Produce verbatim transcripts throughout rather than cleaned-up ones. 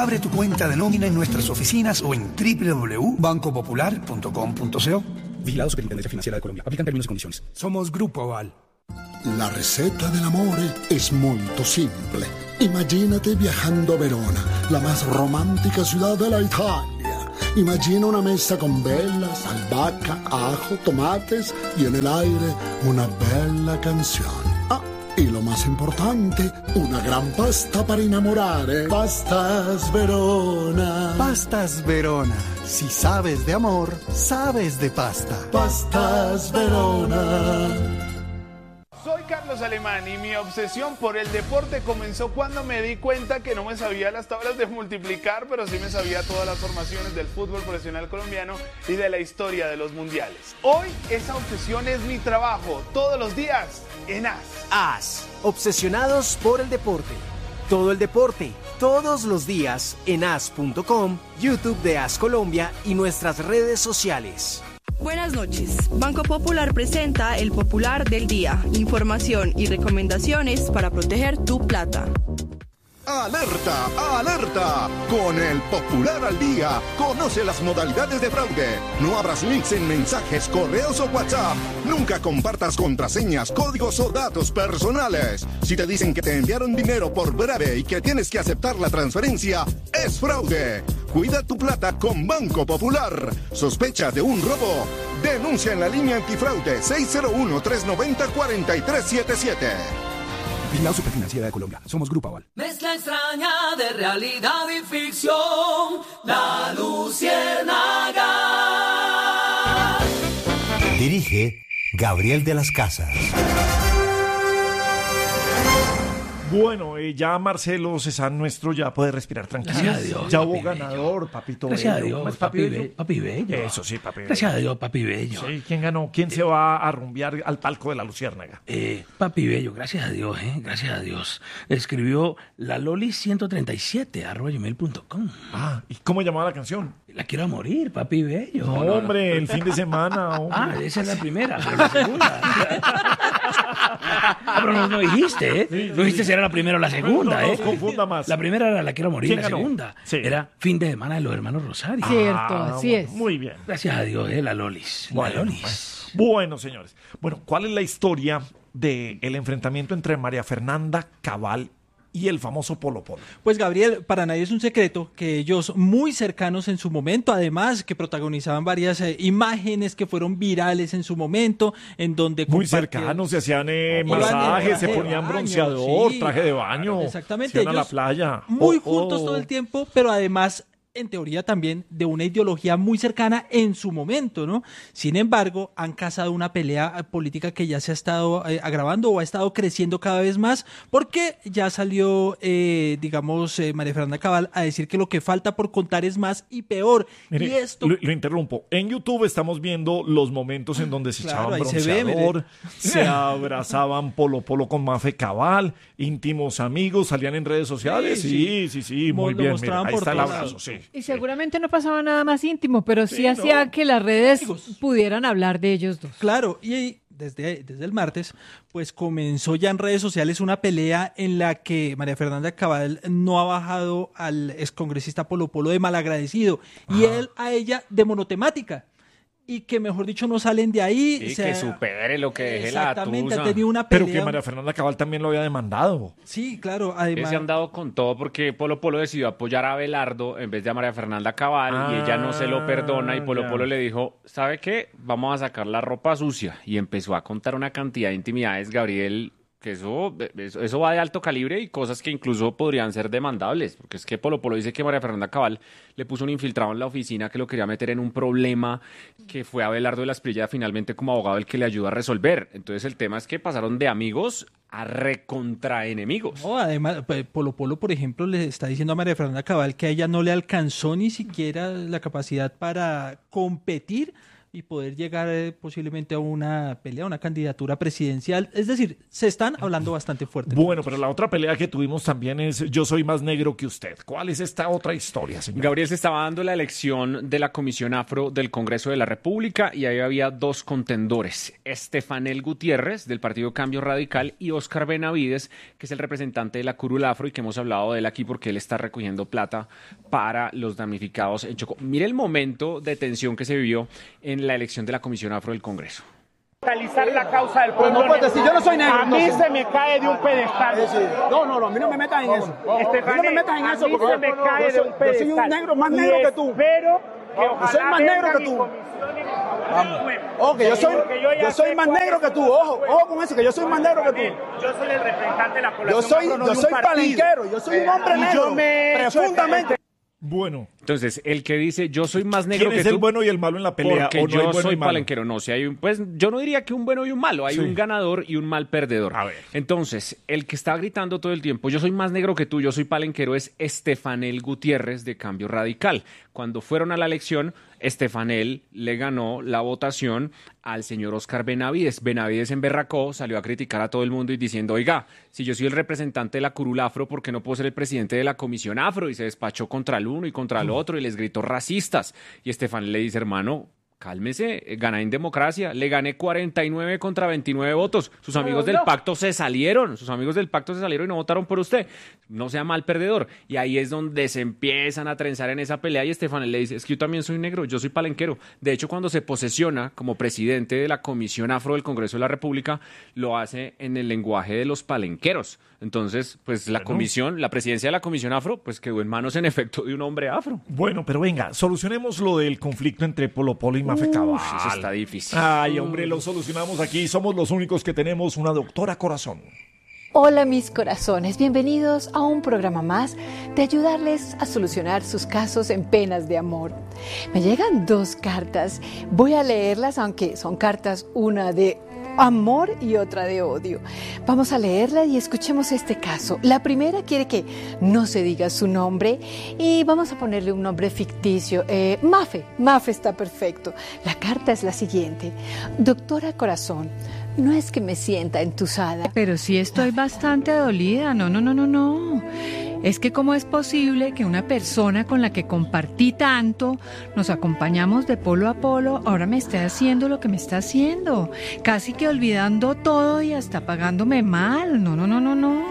Abre tu cuenta de nómina en nuestras oficinas o en doble u doble u doble u punto banco popular punto com punto co. Vigilado Superintendencia Financiera de Colombia. Aplican términos y condiciones. Somos Grupo Aval. La receta dell'amore es molto simple. Imagínate viajando a Verona, la más romántica ciudad de la Italia. Imagina una mesa con velas, albahaca, ajo, tomates y en el aire una bella canción. Ah, y lo más importante, una gran pasta para enamorare. Pastas Verona. Pastas Verona. Si sabes de amor, sabes de pasta. Pastas Verona. Soy Carlos Alemán y mi obsesión por el deporte comenzó cuando me di cuenta que no me sabía las tablas de multiplicar, pero sí me sabía todas las formaciones del fútbol profesional colombiano y de la historia de los mundiales. Hoy esa obsesión es mi trabajo, todos los días en A S. A S, obsesionados por el deporte. Todo el deporte, todos los días en A S punto com, YouTube de A S Colombia y nuestras redes sociales. Buenas noches. Banco Popular presenta el Popular del Día. Información y recomendaciones para proteger tu plata. ¡Alerta! ¡Alerta! Con el Popular al Día, conoce las modalidades de fraude. No abras links en mensajes, correos o WhatsApp. Nunca compartas contraseñas, códigos o datos personales. Si te dicen que te enviaron dinero por breve y que tienes que aceptar la transferencia, es fraude. Cuida tu plata con Banco Popular. ¿Sospechas de un robo? Denuncia en la línea antifraude seis cero uno, tres nueve cero, cuatro tres siete siete. Vigilado Superfinanciera de Colombia. Somos Grupo Aval. Mezcla extraña de realidad y ficción. La Luciérnaga. Dirige Gabriel de las Casas. Bueno, eh, ya Marcelo Cezanne nuestro ya puede respirar tranquilo. Gracias a Dios. Ya papi hubo bello. ganador, papito Gracias bello. a Dios, ¿Cómo es, papi, papi bello? Papi bello. Eso sí, papi bello. Gracias a Dios, papi bello. Sí, ¿quién ganó? ¿Quién se va a rumbear al palco de la Luciérnaga? Eh, papi bello, gracias a Dios, eh, gracias a Dios. Escribió la Loli ciento treinta y siete arroba gmail punto com. Ah, ¿y cómo llamaba la canción? La quiero a morir, papi bello. No, No, no, hombre, no. el fin de semana. Hombre. Ah, esa es la primera, pero la segunda. Ah, pero no, no dijiste, ¿eh? Sí, no dijiste sí. si era la primera o la segunda, No, no, ¿eh? no confunda más. La primera era La quiero a morir, ¿Quién la ganó? segunda Sí. era Fin de semana de los hermanos Rosario. Cierto, Ah, así bueno, es. Muy bien. Gracias a Dios, ¿eh? La Lolis. Bueno, la Lolis. Bueno, señores. Bueno, ¿cuál es la historia del enfrentamiento entre María Fernanda Cabal y el famoso Polo Polo? Pues Gabriel, para nadie es un secreto que ellos muy cercanos en su momento, además que protagonizaban varias eh, imágenes que fueron virales en su momento, en donde Muy compartieron- cercanos, se hacían eh, Iban en masajes, traje se de ponían baño, bronceador, sí, traje de baño. Exactamente, Se iban a la ellos playa. muy Oh, juntos oh. todo el tiempo, pero además en teoría también de una ideología muy cercana en su momento, ¿no? Sin embargo, han casado una pelea eh, política que ya se ha estado eh, agravando o ha estado creciendo cada vez más, porque ya salió, eh, digamos, eh, María Fernanda Cabal a decir que lo que falta por contar es más y peor. Mire, y esto... lo, lo interrumpo. En YouTube estamos viendo los momentos en donde se Claro, echaban ahí se ve, bronceador, mire. se, abrazaban Polo Polo con Mafe Cabal, íntimos amigos, salían en redes sociales. Sí, sí, sí, sí, Mo- muy lo bien. Mira, mostraban ahí por está el todos abrazo, lados. sí. Y seguramente no pasaba nada más íntimo, pero sí, Sí, hacía no. que las redes Amigos. pudieran hablar de ellos dos. Claro, y desde, desde el martes, pues comenzó ya en redes sociales una pelea en la que María Fernanda Cabal no ha bajado al excongresista Polo Polo de malagradecido y él a ella de monotemática. Y que, mejor dicho, no salen de ahí. Sí, o sea, que supere lo que deje la exactamente, tusa. ha tenido una pelea. Pero que María Fernanda Cabal también lo había demandado. Sí, claro, Que además... se han dado con todo porque Polo Polo decidió apoyar a Abelardo en vez de a María Fernanda Cabal Ah, y ella no se lo perdona y Polo ya. Polo le dijo, ¿sabe qué? Vamos a sacar la ropa sucia y empezó a contar una cantidad de intimidades, Gabriel, que eso, eso, eso va de alto calibre y cosas que incluso podrían ser demandables, porque es que Polo Polo dice que María Fernanda Cabal le puso un infiltrado en la oficina que lo quería meter en un problema que fue Abelardo de la Espriella finalmente como abogado el que le ayudó a resolver. Entonces el tema es que pasaron de amigos a recontra enemigos. No, además, pues, Polo Polo, por ejemplo, le está diciendo a María Fernanda Cabal que a ella no le alcanzó ni siquiera la capacidad para competir y poder llegar eh, posiblemente a una pelea, a una candidatura presidencial. Es decir, se están hablando bastante fuerte. Bueno, pero la otra pelea que tuvimos también es yo soy más negro que usted. ¿Cuál es esta otra historia, señor? Gabriel, se estaba dando la elección de la Comisión Afro del Congreso de la República y ahí había dos contendores, Estefanel Gutiérrez del Partido Cambio Radical y Óscar Benavides, que es el representante de la Curul Afro y que hemos hablado de él aquí porque él está recogiendo plata para los damnificados en Chocó. Mire el momento de tensión que se vivió en la elección de la Comisión Afro del Congreso. Catalizar la causa del pueblo. No puedes decir, yo no soy negro. A mí entonces se me cae de un pedestal. No, no, no, a mí no me metas en eso. Este, a mí no me metas en eso. A mí se me cae de un pedestal. Yo soy un negro más negro que tú. Pero que ojalá yo soy más negro que tú. Vamos. Ojo, que yo soy, yo soy más negro que tú. Ojo, ojo con eso, que yo soy más negro que tú. Yo soy el representante de la población. Yo soy, yo soy palenquero. Yo soy un hombre negro. Profundamente. Bueno. Entonces, el que dice yo soy más negro ¿Quién que es tú, el bueno y el malo en la pelea? Porque ¿o no yo hay bueno soy y malo? palenquero. No, si hay un, pues yo no diría que un bueno y un malo, hay Sí. un ganador y un mal perdedor. A ver. Entonces, el que está gritando todo el tiempo, yo soy más negro que tú, yo soy palenquero, es Estefanel Gutiérrez de Cambio Radical. Cuando fueron a la elección, Estefanel le ganó la votación al señor Óscar Benavides. Benavides emberracó, salió a criticar a todo el mundo y diciendo, oiga, si yo soy el representante de la Curul Afro, ¿por qué no puedo ser el presidente de la Comisión Afro? Y se despachó contra el uno y contra el otro y les gritó racistas. Y Estefanel le dice, hermano, cálmese, gané en democracia, le gané cuarenta y nueve contra veintinueve votos. Sus amigos del pacto se salieron, sus amigos del pacto se salieron y no votaron por usted. No sea mal perdedor. Y ahí es donde se empiezan a trenzar en esa pelea y Estefanel le dice, es que yo también soy negro, yo soy palenquero. De hecho, cuando se posesiona como presidente de la Comisión Afro del Congreso de la República, lo hace en el lenguaje de los palenqueros. Entonces, pues la bueno. comisión, la presidencia de la Comisión Afro, pues quedó en manos en efecto de un hombre afro. Bueno, pero venga, solucionemos lo del conflicto entre Polo Polo y Mafe Cabal. Uf, eso está difícil. Ay, hombre, lo solucionamos aquí. Somos los únicos que tenemos una doctora corazón. Hola mis corazones, bienvenidos a un programa más de ayudarles a solucionar sus casos en penas de amor. Me llegan dos cartas, voy a leerlas aunque son cartas, una de amor y otra de odio. Vamos a leerla y escuchemos este caso. La primera quiere que no se diga su nombre y vamos a ponerle un nombre ficticio. Eh, Mafe, Mafe está perfecto. La carta es la siguiente. Doctora Corazón, no es que me sienta entusada. Pero sí estoy bastante dolida. No, no, no, no, no. Es que cómo es posible que una persona con la que compartí tanto, nos acompañamos de polo a polo, ahora me esté haciendo lo que me está haciendo. Casi que olvidando todo y hasta pagándome mal. No, no, no, no, no.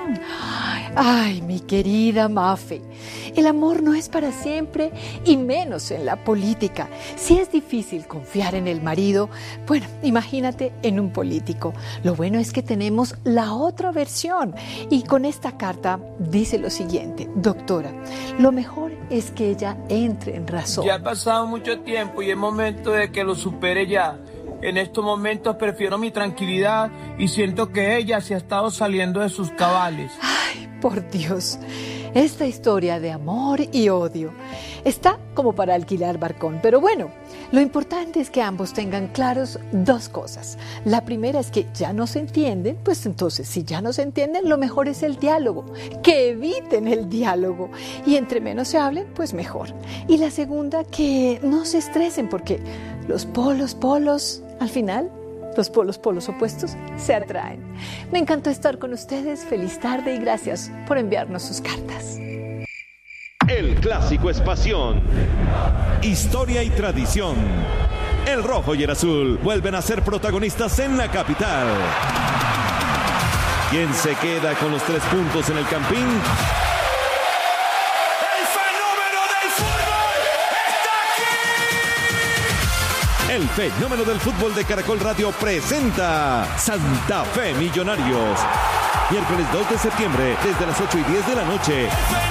Ay, mi querida Mafe, el amor no es para siempre y menos en la política. Si es difícil confiar en el marido, bueno, imagínate en un político. Lo bueno es que tenemos la otra versión y con esta carta dice lo siguiente. Doctora, lo mejor es que ella entre en razón. Ya ha pasado mucho tiempo y es momento de que lo supere ya. En estos momentos prefiero mi tranquilidad y siento que ella se ha estado saliendo de sus cabales. Ay, por Dios, esta historia de amor y odio está como para alquilar barcón, pero bueno, lo importante es que ambos tengan claros dos cosas. La primera es que ya no se entienden, pues entonces si ya no se entienden, lo mejor es el diálogo, que eviten el diálogo y entre menos se hablen, pues mejor. Y la segunda, que no se estresen porque los polos, polos, al final, los polos, polos opuestos se atraen. Me encantó estar con ustedes, feliz tarde y gracias por enviarnos sus cartas. El clásico es pasión, historia y tradición. El rojo y el azul vuelven a ser protagonistas en la capital. ¿Quién se queda con los tres puntos en el Campín? ¡El fenómeno del fútbol está aquí! El fenómeno del fútbol de Caracol Radio presenta Santa Fe Millonarios. Miércoles dos de septiembre, desde las ocho y diez de la noche.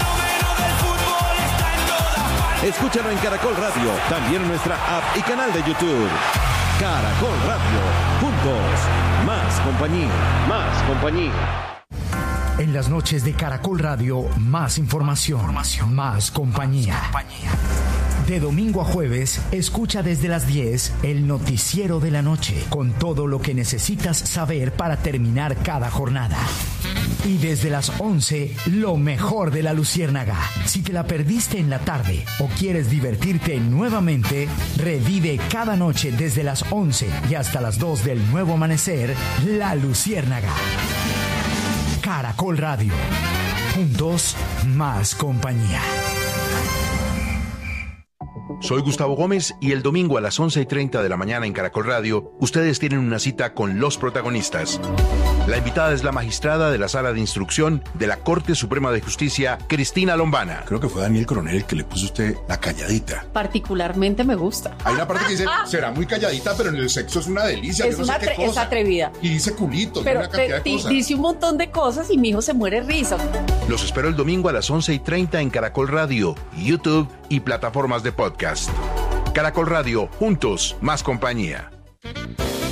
Escúchalo en Caracol Radio, también en nuestra app y canal de YouTube. Caracol Radio, juntos, más compañía, más compañía. En las noches de Caracol Radio, más información, más compañía. Más compañía. De domingo a jueves, escucha desde las diez el noticiero de la noche, con todo lo que necesitas saber para terminar cada jornada. Y desde las once, lo mejor de La Luciérnaga. Si te la perdiste en la tarde o quieres divertirte nuevamente, revive cada noche desde las once y hasta las dos del nuevo amanecer, La Luciérnaga. Caracol Radio. Juntos, más compañía. Soy Gustavo Gómez y el domingo a las once y treinta de la mañana en Caracol Radio, ustedes tienen una cita con los protagonistas. La invitada es la magistrada de la Sala de Instrucción de la Corte Suprema de Justicia, Cristina Lombana. Creo que fue Daniel Coronel el que le puso a usted la calladita. Particularmente me gusta. Hay una parte que dice, será muy calladita, pero en el sexo es una delicia. Es, yo no una sé qué atre- es cosa. atrevida. Y dice culito, pero una cantidad te, de cosas. dice un montón de cosas y mi hijo se muere risa. Los espero el domingo a las once y treinta en Caracol Radio, YouTube y plataformas de podcast. Caracol Radio, juntos, más compañía.